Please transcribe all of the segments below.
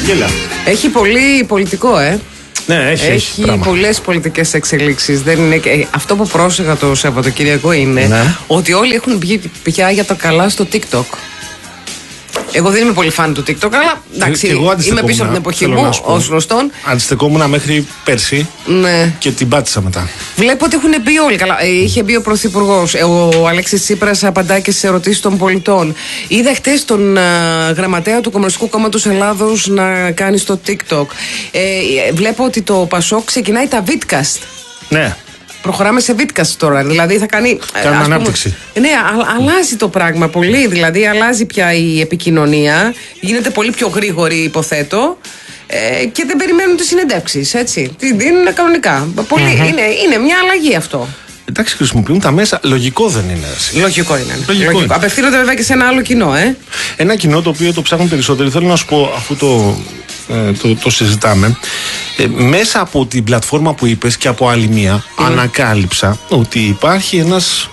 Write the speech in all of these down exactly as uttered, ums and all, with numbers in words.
Γέλα. Έχει πολύ πολιτικό, ε. Ναι, έχει, έχει έχει πολλές πολιτικές εξελίξεις. Δεν είναι... Αυτό που πρόσεχα το Σαββατοκύριακο είναι ναι. ότι όλοι έχουν βγει πια για το καλά στο TikTok. Εγώ δεν είμαι πολύ φαν του TikTok, αλλά εντάξει, είμαι πίσω από την εποχή μου, ως γνωστόν. Αντιστεκόμουν μέχρι πέρσι ναι. και την πάτησα μετά. Βλέπω ότι έχουν μπει όλοι. Καλά. Είχε μπει ο Πρωθυπουργός. Ο Αλέξης Τσίπρας απαντάει και στις ερωτήσεις των πολιτών. Είδα χτες τον α, γραμματέα του Κομμουνιστικού Κόμματος Ελλάδος να κάνει στο TikTok. Ε, βλέπω ότι το Πασόκ ξεκινάει τα Vidcast. Ναι. Προχωράμε σε Vidcast τώρα, δηλαδή θα κάνει... Κάνουμε ανάπτυξη. Ναι, α, αλλάζει το πράγμα πολύ, δηλαδή αλλάζει πια η επικοινωνία, γίνεται πολύ πιο γρήγορη υποθέτω ε, και δεν περιμένουν τις συνεντεύξεις, έτσι, τι δίνουν κανονικά. Πολύ, mm-hmm. είναι, είναι μια αλλαγή αυτό. Εντάξει, χρησιμοποιούν τα μέσα, λογικό δεν είναι. Εσύ. Λογικό είναι. Λογικό Λογικό. είναι. Απευθύνονται βέβαια και σε ένα άλλο κοινό, ε. Ένα κοινό το οποίο το ψάχνουν περισσότερο, θέλω να σου πω αφού το... Ε, το, το συζητάμε ε, μέσα από την πλατφόρμα που είπες και από άλλη μία mm. ανακάλυψα ότι υπάρχει ένας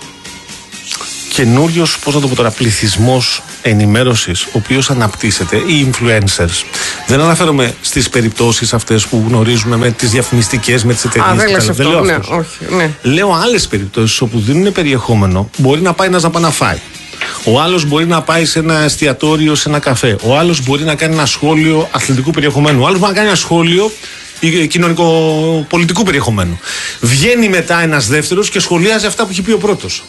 καινούριος, πώς να το πω τώρα, πληθυσμός ενημέρωσης ο οποίος αναπτύσσεται, οι influencers. Δεν αναφέρομαι στις περιπτώσεις αυτές που γνωρίζουμε με τις διαφημιστικές, με τις εταιρείες. Α, δεν λες αυτό, δεν λέω ναι, όχι, ναι. Λέω άλλες περιπτώσεις όπου δίνουν περιεχόμενο, μπορεί να πάει ένας να πάει να φάει. Ο άλλος μπορεί να πάει σε ένα εστιατόριο, σε ένα καφέ. Ο άλλος μπορεί να κάνει ένα σχόλιο αθλητικού περιεχομένου. Ο άλλος μπορεί να κάνει ένα σχόλιο κοινωνικο-πολιτικού περιεχομένου. Βγαίνει μετά ένας δεύτερος και σχολιάζει αυτά που έχει πει ο πρώτος.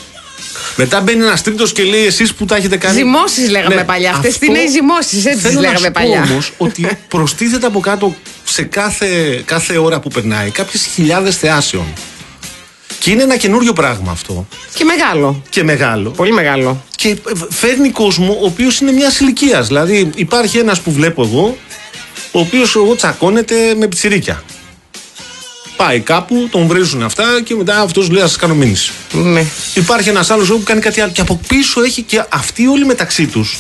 Μετά μπαίνει ένας τρίτος και λέει εσείς που τα έχετε κάνει. Ζυμώσεις λέγαμε ναι, παλιά. Αυτές τι είναι οι ζυμώσεις, έτσι τις λέγαμε παλιά. Θέλω όμως ότι προστίθεται από κάτω σε κάθε, κάθε ώρα που περνάει κάποιες χιλιάδες θεάσεων. Και είναι ένα καινούριο πράγμα αυτό. Και μεγάλο. Και μεγάλο. Πολύ μεγάλο. Και φέρνει κόσμο ο οποίος είναι μιας ηλικίας. Δηλαδή υπάρχει ένας που βλέπω εγώ, ο οποίος εγώ τσακώνεται με πιτσιρίκια. Πάει κάπου, τον βρίζουν αυτά και μετά αυτός λέει: ας σας κάνω μήνυση. Ναι. Υπάρχει ένας άλλος που κάνει κάτι άλλο. Και από πίσω έχει και αυτοί όλοι μεταξύ τους.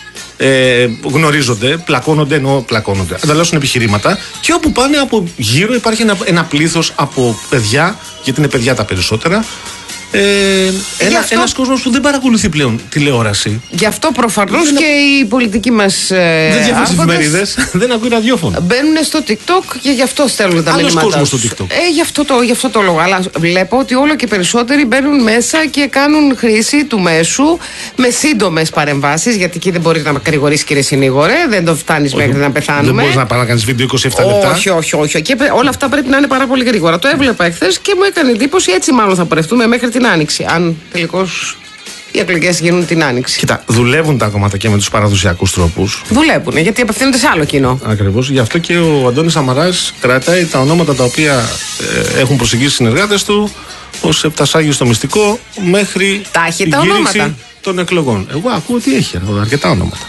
Ε, γνωρίζονται, πλακώνονται, ενώ πλακώνονται, ανταλλάσσουν επιχειρήματα και όπου πάνε από γύρω υπάρχει ένα, ένα πλήθος από παιδιά, γιατί είναι παιδιά τα περισσότερα. Ε, ένα, αυτό... Ένας κόσμος που δεν παρακολουθεί πλέον τηλεόραση. Γι' αυτό προφανώς δεν... και οι πολιτικοί μας ε, δεν διαβάζει εφημερίδες, δεν ακούει ραδιόφωνο. Μπαίνουν στο TikTok και γι' αυτό στέλνουν τα μηνύματα. Άλλος κόσμος στο TikTok. Ε, γι' αυτό, το, γι' αυτό το λόγο. Αλλά βλέπω ότι όλο και περισσότεροι μπαίνουν μέσα και κάνουν χρήση του μέσου με σύντομες παρεμβάσεις. Γιατί εκεί δεν μπορεί να μακρηγορήσει, κύριε συνήγορε, δεν το φτάνεις μέχρι να πεθάνουμε. Δεν μπορείς να πάει να κάνεις βίντεο είκοσι επτά λεπτά. Όχι, όχι, όχι. Και όλα αυτά πρέπει να είναι πάρα πολύ γρήγορα. Το έβλεπα εχθές και μου έκανε εντύπωση, έτσι μάλλον θα πορευτούμε μέχρι την Άνοιξη. Αν τελικώς οι εκλογές γίνουν την Άνοιξη. Κοίτα, δουλεύουν τα κομματάκια με τους παραδοσιακούς τρόπους. Δουλεύουν, γιατί απευθύνονται σε άλλο κοινό. Ακριβώς. Γι' αυτό και ο Αντώνης Σαμαράς κρατάει τα ονόματα τα οποία ε, έχουν προσεγγίσει συνεργάτες του ως επτασάγιο στο μυστικό μέχρι τα έχει την τα ονόματα των εκλογών. Εγώ ακούω ότι έχει αρκετά ονόματα.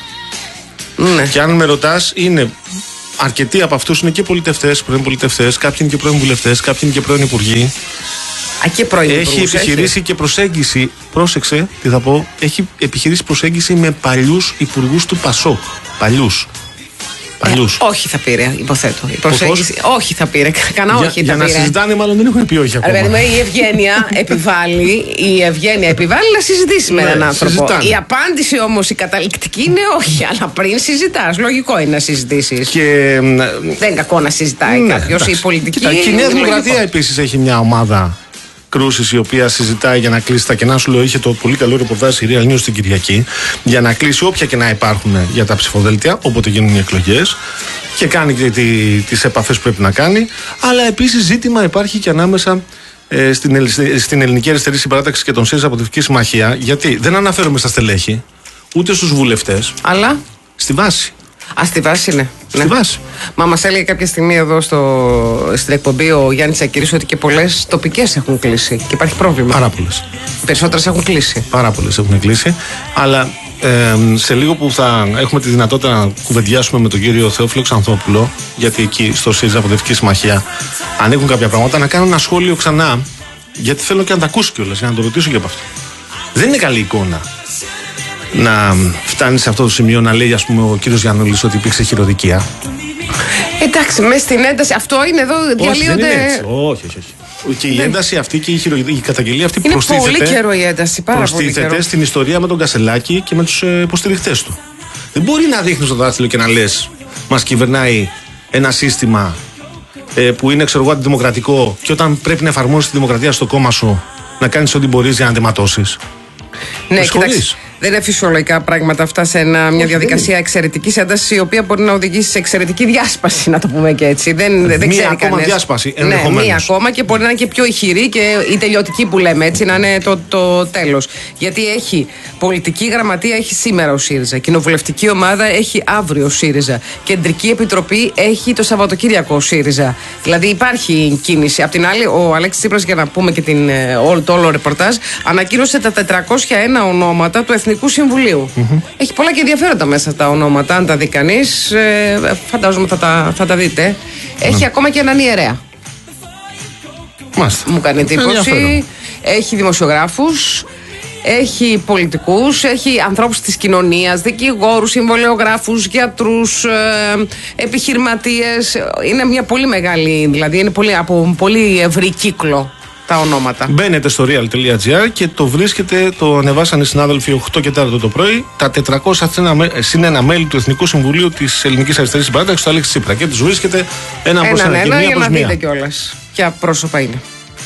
Ναι. Και αν με ρωτάς, είναι αρκετοί από αυτούς είναι και πολιτευτές, πρώην πολιτευτές, κάποιοι είναι και πρώην βουλευτές, κάποιοι είναι και πρώην υπουργοί. Α, και έχει επιχειρήσει έχει. και προσέγγιση, πρόσεξε τι θα πω, έχει επιχειρήσει προσέγγιση με παλιούς υπουργούς του Πασόκ. Παλιούς. Παλιούς. Ε, όχι θα πήρε, υποθέτω. Η προσέγγιση, όχι θα πήρε. Κανά για, όχι για θα να πήρε. συζητάνε, μάλλον δεν έχουν πει όχι ακόμα. Ρε, η ευγένεια επιβάλλει, η ευγένεια επιβάλλει να συζητήσει με έναν άνθρωπο. Συζητάνε. Η απάντηση όμως η καταληκτική είναι όχι, αλλά πριν συζητάς. Λογικό είναι να συζητήσεις. Και, δεν είναι κακό να συζητάει ναι, κάποιος. Η πολιτική. Κοίτα, και η Νέα Δημοκρατία επίσης έχει μια ομάδα κρούσης η οποία συζητάει για να κλείσει τα κενά. Σου λέω, είχε το πολύ καλό ρεπορτάζ η Real News την Κυριακή για να κλείσει όποια κενά υπάρχουν για τα ψηφοδέλτια όποτε γίνουν οι εκλογές και κάνει και τι, τις επαφές που πρέπει να κάνει. Αλλά επίσης ζήτημα υπάρχει και ανάμεσα ε, στην, στην Ελληνική Αριστερή Συμπαράταξη και τον ΣΥΡΙΖΑ Αποδυτική Συμμαχία. Γιατί δεν αναφέρομαι στα στελέχη ούτε στους βουλευτές, αλλά στη βάση. Α, στη βάση είναι. Στη ναι. βάση. Μα μας έλεγε κάποια στιγμή εδώ στο, στην εκπομπή ο Γιάννης Ακυρής ότι και πολλές τοπικές έχουν κλείσει και υπάρχει πρόβλημα. Πάρα πολλές. Περισσότερες έχουν κλείσει. Πάρα πολλές έχουν κλείσει. Αλλά ε, σε λίγο που θα έχουμε τη δυνατότητα να κουβεντιάσουμε με τον κύριο Θεόφιλο Ξανθόπουλο, γιατί εκεί στο ΣΥΡΙΖΑ Αποδυτική Συμμαχία ανοίγουν κάποια πράγματα, να κάνω ένα σχόλιο ξανά, γιατί θέλω και να τα ακούσει κιόλας, για να το ρωτήσω και από αυτό. Δεν είναι καλή εικόνα να φτάνει σε αυτό το σημείο να λέει, ας πούμε, ο κύριος Γιαννούλης ότι υπήρξε χειροδικία. Εντάξει, μέσα στην ένταση, αυτό είναι εδώ, διαλύονται. Όχι, όχι, όχι. Και η δεν... ένταση αυτή και η, χειρο... η καταγγελία αυτή είναι προστίθεται. Πολύ καιρό η ένταση, πάρα πολύ καιρό. Στην ιστορία με τον Κασελάκη και με τους υποστηριχτές του. Δεν μπορεί να δείχνεις το δάχτυλο και να λες μας κυβερνάει ένα σύστημα ε, που είναι, ξέρω εγώ, αντιδημοκρατικό, και όταν πρέπει να εφαρμόσεις τη δημοκρατία στο κόμμα σου, να κάνεις ό,τι μπορείς για να αντιματώσεις. Ναι, κοιτάξτε. Δεν είναι φυσιολογικά πράγματα αυτά σε ένα, μια διαδικασία εξαιρετικής έντασης, η οποία μπορεί να οδηγήσει σε εξαιρετική διάσπαση, να το πούμε και έτσι. Δεν, δεν μία ξέρει ακόμα κανένας. διάσπαση, ναι, ενδεχομένως. μία ακόμα, και μπορεί να είναι και πιο ηχηρή και η τελειωτική που λέμε, έτσι, να είναι το, το τέλος. Γιατί έχει πολιτική γραμματεία, έχει σήμερα ο ΣΥΡΙΖΑ. Κοινοβουλευτική ομάδα έχει αύριο ο ΣΥΡΙΖΑ. Κεντρική επιτροπή έχει το Σαββατοκύριακο ο ΣΥΡΙΖΑ. Δηλαδή υπάρχει κίνηση. Απ' την άλλη, ο Αλέξης Τσίπρας, για να πούμε και την, το όλο ρεπορτάζ, ανακοίνωσε τα τετρακόσια ένα ονόματα του Εθνικού Συμβουλίου. Mm-hmm. Έχει πολλά και ενδιαφέροντα μέσα τα ονόματα. Αν τα δει κανείς, ε, φαντάζομαι θα τα, θα τα δείτε. Έχει mm. ακόμα και έναν ιερέα. Μάλιστα. Μου κάνει εντύπωση. Έχει δημοσιογράφους, έχει πολιτικούς, έχει ανθρώπους της κοινωνίας, δικηγόρους, συμβολιογράφους, γιατρούς, ε, επιχειρηματίες. Είναι μια πολύ μεγάλη, δηλαδή είναι πολύ, από πολύ ευρύ κύκλο τα ονόματα. Μπαίνετε στο real τελεία gr και το βρίσκετε, το ανεβάσανε οι συνάδελφοι οκτώ και τέσσερα το πρωί, τα τετρακόσια συν ένα μέλη του Εθνικού Συμβουλίου της Ελληνικής Αριστερής Συμπαράταξης, του Αλέξη Τσίπρα. Και τους βρίσκετε ένα προς ένα, ένα, και μία για προς να μία. δείτε κιόλας ποια πρόσωπα είναι.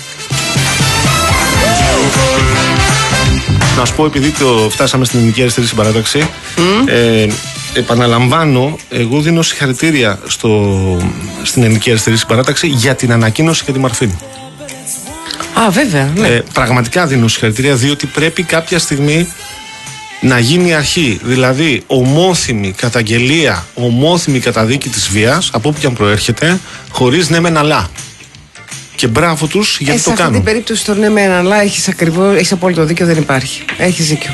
Να σου πω, επειδή το φτάσαμε στην Ελληνική Αριστερή Συμπαράταξη, mm. ε, επαναλαμβάνω, εγώ δίνω συγχαρητήρια στο, στην Ελληνική Αριστερή Συμπαράταξη για την ανακοίνωση και τη Μαρφίνη. Α, βέβαια. Ναι. Ε, πραγματικά δίνω συγχαρητήρια, διότι πρέπει κάποια στιγμή να γίνει αρχή. Δηλαδή, ομόθυμη καταγγελία, ομόθυμη καταδίκη της βίας, από όπου και αν προέρχεται, χωρίς ναι μεν αλλά. Και μπράβο τους γιατί ε, το κάνουν. Σε αυτή την περίπτωση το ναι μεν αλλά έχεις ακριβώς, έχεις απόλυτο δίκιο, δεν υπάρχει. Έχεις δίκιο.